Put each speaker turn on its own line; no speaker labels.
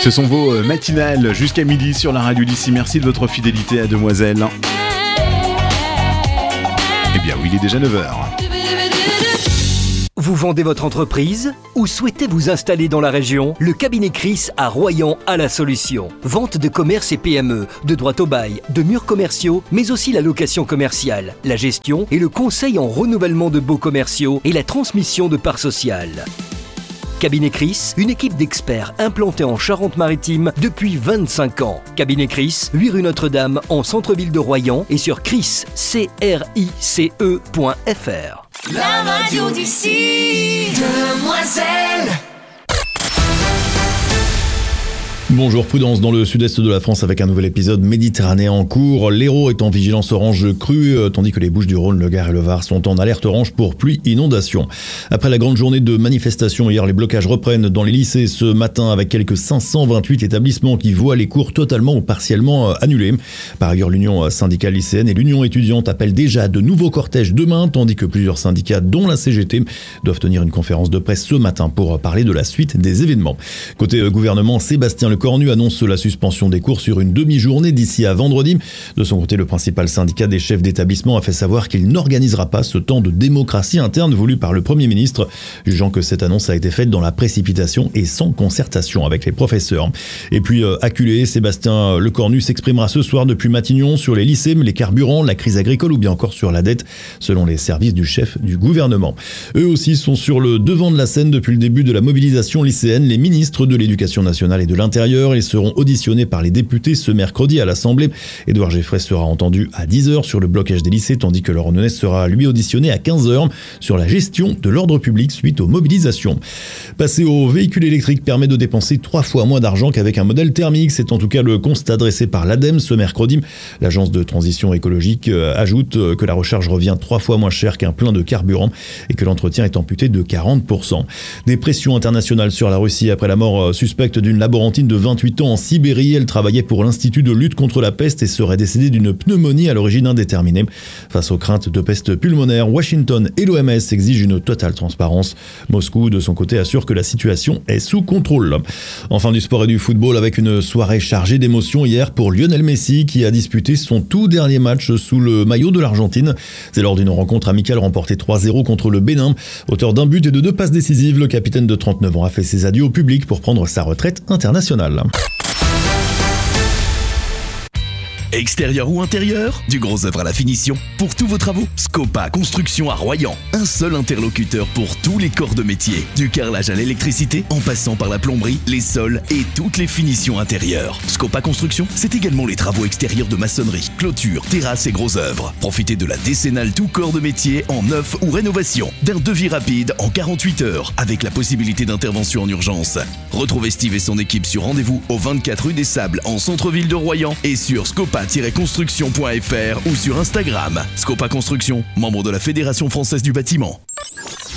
Ce sont vos matinales jusqu'à midi sur la radio d'ici. Merci de votre fidélité à Demoiselle. Eh bien oui, il est déjà 9h.
Vous vendez votre entreprise ou souhaitez vous installer dans la région? Le cabinet Chris à Royan a la solution. Vente de commerce et PME, de droit au bail, de murs commerciaux, mais aussi la location commerciale, la gestion et le conseil en renouvellement de baux commerciaux et la transmission de parts sociales. Cabinet Chris, une équipe d'experts implantée en Charente-Maritime depuis 25 ans. Cabinet Chris, 8 rue Notre-Dame, en centre-ville de Royan et sur chriscrice.fr.
La radio d'ici, Demoiselle.
Bonjour, prudence dans le sud-est de la France avec un nouvel épisode méditerranéen en cours. L'Hérault est en vigilance orange crue, tandis que les Bouches-du-Rhône, le Gard et le Var sont en alerte orange pour pluie inondation. Après la grande journée de manifestation hier, les blocages reprennent dans les lycées ce matin avec quelques 528 établissements qui voient les cours totalement ou partiellement annulés. Par ailleurs, l'Union syndicale lycéenne et l'Union étudiante appellent déjà de nouveaux cortèges demain, tandis que plusieurs syndicats, dont la CGT, doivent tenir une conférence de presse ce matin pour parler de la suite des événements. Côté gouvernement, Sébastien Lecornu annonce la suspension des cours sur une demi-journée d'ici à vendredi. De son côté, le principal syndicat des chefs d'établissement a fait savoir qu'il n'organisera pas ce temps de démocratie interne voulu par le Premier ministre, jugeant que cette annonce a été faite dans la précipitation et sans concertation avec les professeurs. Et puis, acculé, Sébastien Lecornu s'exprimera ce soir depuis Matignon sur les lycées, les carburants, la crise agricole ou bien encore sur la dette, selon les services du chef du gouvernement. Eux aussi sont sur le devant de la scène depuis le début de la mobilisation lycéenne. Les ministres de l'Éducation nationale et de l'Intérieur, ils seront auditionnés par les députés ce mercredi à l'Assemblée. Édouard Geffray sera entendu à 10h sur le blocage des lycées, tandis que Laurent Nunez sera lui auditionné à 15h sur la gestion de l'ordre public suite aux mobilisations. Passer au véhicule électrique permet de dépenser 3 fois moins d'argent qu'avec un modèle thermique. C'est en tout cas le constat dressé par l'ADEME ce mercredi. L'agence de transition écologique ajoute que la recharge revient 3 fois moins cher qu'un plein de carburant et que l'entretien est amputé de 40%. Des pressions internationales sur la Russie après la mort suspecte d'une laborantine de 28 ans en Sibérie. Elle travaillait pour l'Institut de lutte contre la peste et serait décédée d'une pneumonie à l'origine indéterminée. Face aux craintes de peste pulmonaire, Washington et l'OMS exigent une totale transparence. Moscou, de son côté, assure que la situation est sous contrôle. Enfin, du sport et du football avec une soirée chargée d'émotions hier pour Lionel Messi qui a disputé son tout dernier match sous le maillot de l'Argentine. C'est lors d'une rencontre amicale remportée 3-0 contre le Bénin. Auteur d'un but et de 2 passes décisives, le capitaine de 39 ans a fait ses adieux au public pour prendre sa retraite internationale.
Extérieur ou intérieur, du gros œuvre à la finition. Pour tous vos travaux, Scopa Construction à Royan. Un seul interlocuteur pour tous les corps de métier. Du carrelage à l'électricité, en passant par la plomberie, les sols et toutes les finitions intérieures. Scopa Construction, c'est également les travaux extérieurs de maçonnerie, clôture, terrasse et gros œuvres. Profitez de la décennale tout corps de métier en neuf ou rénovation. D'un devis rapide en 48 heures, avec la possibilité d'intervention en urgence. Retrouvez Steve et son équipe sur rendez-vous au 24 rue des Sables en centre-ville de Royan et sur scopa-construction.fr ou sur Instagram. Scopa Construction, membre de la Fédération française du bâtiment.